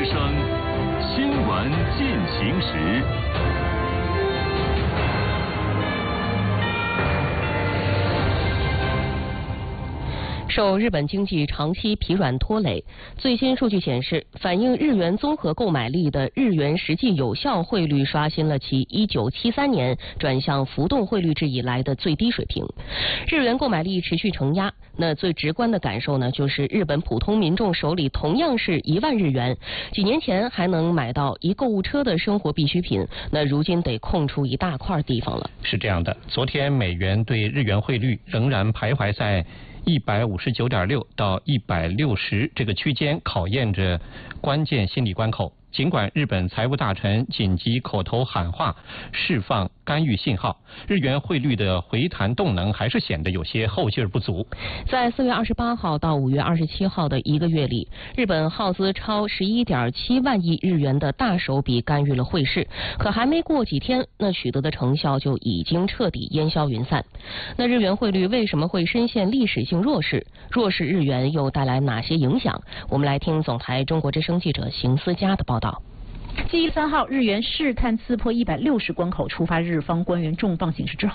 声，新闻进行时。 受日本经济长期疲软拖累，最新数据显示，反映日元综合购买力的日元实际有效汇率刷新了其1973年转向浮动汇率制以来的最低水平。日元购买力持续承压，那最直观的感受呢，就是日本普通民众手里同样是1万日元，几年前还能买到一购物车的生活必需品，那如今得空出一大块地方了。 是这样的，昨天美元对日元汇率仍然徘徊在159.6到160这个区间，考验着关键心理关口。尽管日本财务大臣紧急口头喊话，释放干预信号，日元汇率的回弹动能还是显得有些后劲儿不足。 在4月28号到5月27号的一个月里，日本耗资超11.7万亿日元的大手笔干预了汇市，可还没过几天，那取得的成效就已经彻底烟消云散。那日元汇率为什么会深陷历史性弱势？弱势日元又带来哪些影响？我们来听总台中国之声记者邢思佳的报道。 继3号日元试探刺破160关口，触发日方官员重磅警示之后。